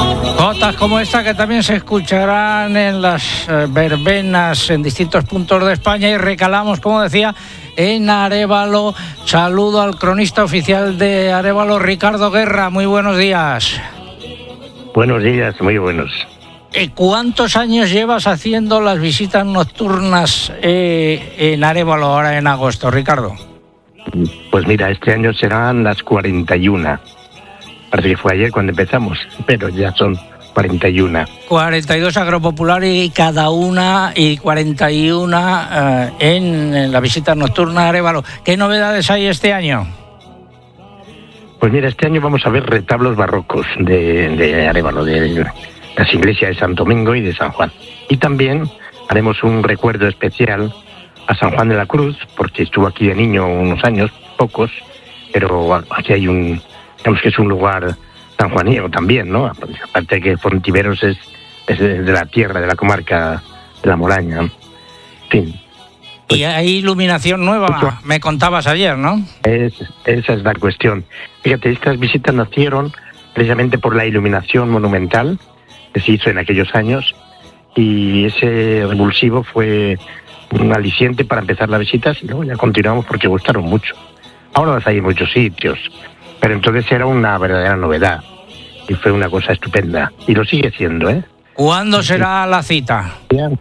Cotas como esta que también se escucharán en las verbenas en distintos puntos de España, y recalamos, como decía, en Arévalo. Saludo al cronista oficial de Arévalo, Ricardo Guerra. Muy buenos días. Buenos días, muy buenos. ¿Cuántos años llevas haciendo las visitas nocturnas en Arévalo ahora en agosto, Ricardo? Pues mira, este año serán las 41. Parece que fue ayer cuando empezamos, pero ya son 41. 42 agropopulares y cada una, y 41 en la visita nocturna a Arévalo. ¿Qué novedades hay este año? Pues mira, este año vamos a ver retablos barrocos de Arévalo, de las iglesias de Santo Domingo y de San Juan. Y también haremos un recuerdo especial a San Juan de la Cruz, porque estuvo aquí de niño unos años, pocos, pero aquí hay digamos que es un lugar sanjuanino también, ¿no? Aparte de que Fontiveros es de la tierra, de la comarca de la Moraña. En fin. Y hay iluminación nueva, me contabas ayer, ¿no? Esa es la cuestión. Fíjate, estas visitas nacieron precisamente por la iluminación monumental que se hizo en aquellos años, y ese revulsivo fue un aliciente para empezar las visitas, y luego ya continuamos porque gustaron mucho. Ahora las hay en muchos sitios, pero entonces era una verdadera novedad y fue una cosa estupenda, y lo sigue siendo, ¿eh? ¿Cuándo será la cita?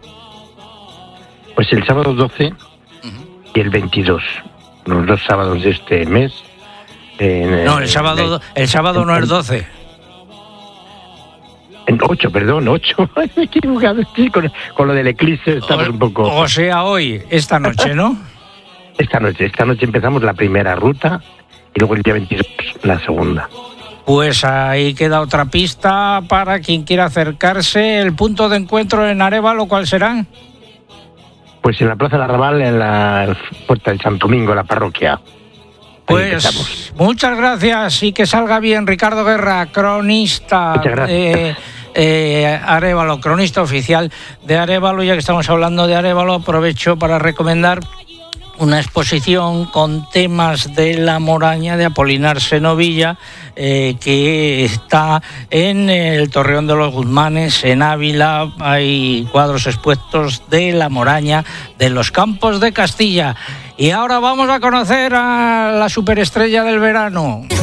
Pues el sábado 12 y el 22, los dos sábados de este mes. No, el sábado no es 12. 8, perdón, 8. Me he equivocado, sí, con lo del eclipse estamos un poco... O sea, hoy, esta noche, ¿no? Esta noche empezamos la primera ruta y luego el día 22 la segunda. Pues ahí queda otra pista para quien quiera acercarse. ¿El punto de encuentro en Arévalo cuál será? Pues en la Plaza del Arrabal, en la Puerta del Santo Domingo, la parroquia. Pues muchas gracias y que salga bien, Ricardo Guerra, cronista de Arévalo, cronista oficial de Arévalo. Ya que estamos hablando de Arévalo, aprovecho para recomendar una exposición con temas de la Moraña de Apolinar Senovilla, que está en el Torreón de los Guzmanes, en Ávila. Hay cuadros expuestos de la Moraña de los Campos de Castilla. Y ahora vamos a conocer a la superestrella del verano.